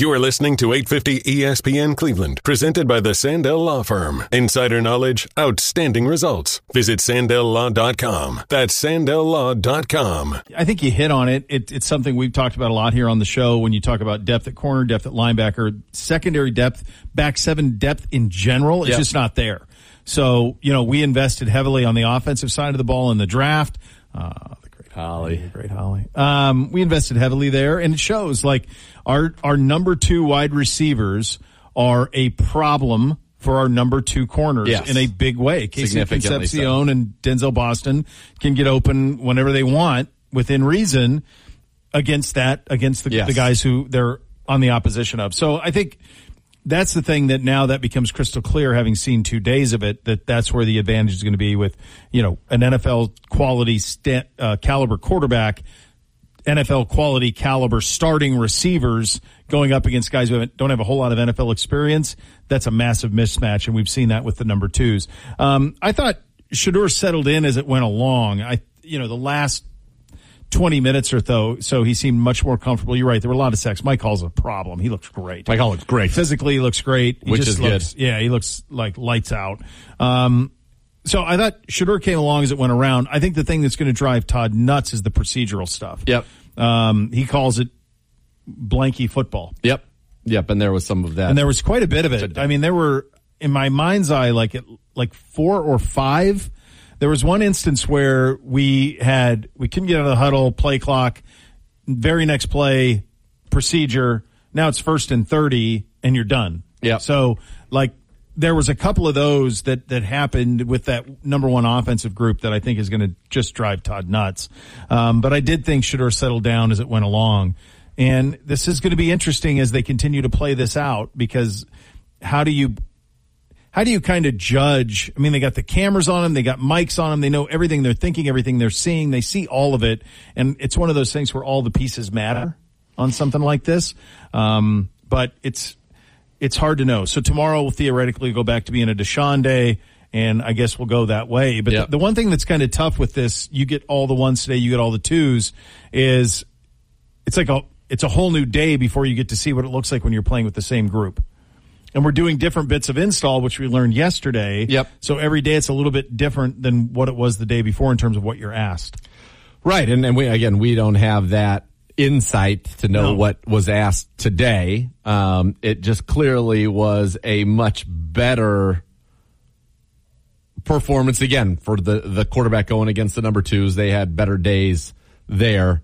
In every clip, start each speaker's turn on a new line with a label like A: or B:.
A: You are listening to 850 ESPN Cleveland, presented by the Sandell Law Firm. Insider knowledge, outstanding results. Visit SandellLaw.com. That's SandellLaw.com.
B: I think you hit on it. It's something we've talked about a lot here on the show when you talk about depth at corner, depth at linebacker, secondary depth, back seven depth in general. It's just not there. So, we invested heavily on the offensive side of the ball in the draft. Great Holly. We invested heavily there, and it shows. Like our number 2 wide receivers are a problem for our number 2 corners in a big way. Casey Concepcion and Denzel Boston can get open whenever they want within reason against the guys who they're on the opposition of. So I think that's the thing that now that becomes crystal clear, having seen 2 days of it, that's where the advantage is going to be with, an NFL quality caliber quarterback, NFL quality caliber starting receivers going up against guys who don't have a whole lot of NFL experience. That's a massive mismatch, and we've seen that with the number 2s. I thought Shedeur settled in as it went along. The last 20 minutes or so he seemed much more comfortable. You're right. There were a lot of sacks. Mike Hall's a problem. He looks great.
C: Mike Hall looks great.
B: Physically, he looks great.
C: Which is good.
B: Yeah, he looks like lights out. So I thought Shedeur came along as it went around. I think the thing that's going to drive Todd nuts is the procedural stuff.
C: Yep.
B: He calls it blanky football.
C: Yep. And there was some of that.
B: And there was quite a bit of it. I mean, there were, in my mind's eye, like 4 or 5. There was one instance where we couldn't get out of the huddle, play clock, very next play, procedure. Now it's 1st and 30, and you're done.
C: Yeah.
B: So, there was a couple of those that happened with that number 1 offensive group that I think is going to just drive Todd nuts. But I did think Shedeur settled down as it went along. And this is going to be interesting as they continue to play this out, because how do you kind of judge? I mean, they got the cameras on them. They got mics on them. They know everything they're thinking, everything they're seeing. They see all of it. And it's one of those things where all the pieces matter on something like this. But it's hard to know. So tomorrow we'll theoretically go back to being a Deshaun day, and I guess we'll go that way. But the one thing that's kind of tough with this, you get all the 1s today, you get all the 2s, is it's a whole new day before you get to see what it looks like when you're playing with the same group. And we're doing different bits of install, which we learned yesterday.
C: Yep.
B: So every day it's a little bit different than what it was the day before in terms of what you're asked.
C: Right. And we don't have that insight to know what was asked today. It just clearly was a much better performance again for the quarterback going against the number 2s. They had better days there.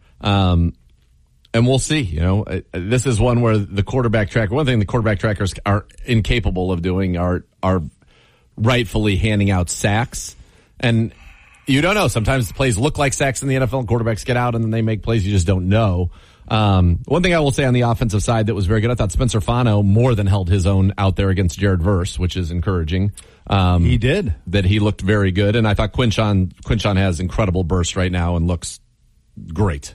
C: And we'll see, this is one where the quarterback tracker, one thing the quarterback trackers are incapable of doing are rightfully handing out sacks. And you don't know. Sometimes the plays look like sacks in the NFL and quarterbacks get out and then they make plays you just don't know. One thing I will say on the offensive side that was very good, I thought Spencer Fano more than held his own out there against Jared Verse, which is encouraging.
B: He did. That
C: he looked very good. And I thought Quinshon has incredible burst right now and looks great.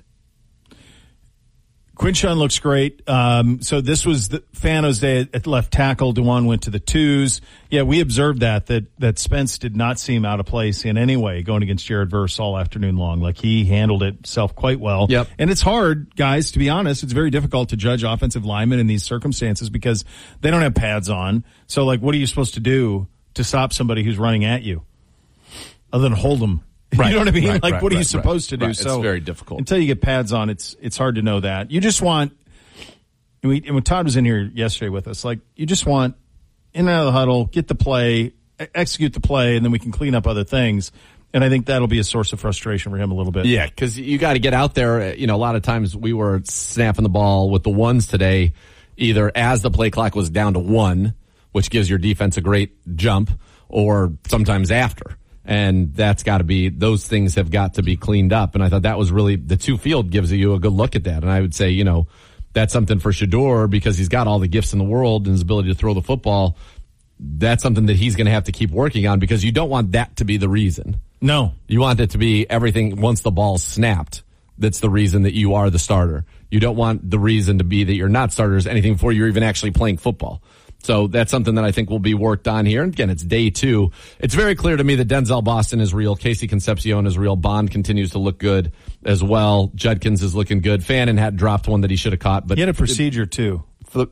B: Quinshon looks great. So this was the Fano's day at left tackle. DeJuan went to the 2s. Yeah, we observed that Spence did not seem out of place in any way going against Jared Verse all afternoon long. Like, he handled it himself quite well.
C: Yep.
B: And it's hard, guys, to be honest. It's very difficult to judge offensive linemen in these circumstances because they don't have pads on. So, what are you supposed to do to stop somebody who's running at you other than hold them?
C: Right,
B: you know what I mean? What are you supposed to do?
C: Right.
B: So
C: it's very difficult.
B: Until you get pads on, it's hard to know that. You just want, and when Todd was in here yesterday with us, you just want in and out of the huddle, get the play, execute the play, and then we can clean up other things. And I think that'll be a source of frustration for him a little bit.
C: Yeah, because you got to get out there. A lot of times we were snapping the ball with the 1s today, either as the play clock was down to 1, which gives your defense a great jump, or sometimes after. And those things have got to be cleaned up. And I thought that was really, the 2 field gives you a good look at that. And I would say, that's something for Shedeur because he's got all the gifts in the world and his ability to throw the football. That's something that he's going to have to keep working on because you don't want that to be the reason.
B: No.
C: You want it to be everything once the ball's snapped. That's the reason that you are the starter. You don't want the reason to be that you're not starters anything before you're even actually playing football. So that's something that I think will be worked on here. And again, it's day 2. It's very clear to me that Denzel Boston is real. Casey Concepcion is real. Bond continues to look good as well. Judkins is looking good. Fannin had dropped one that he should have caught, but
B: he had a procedure too.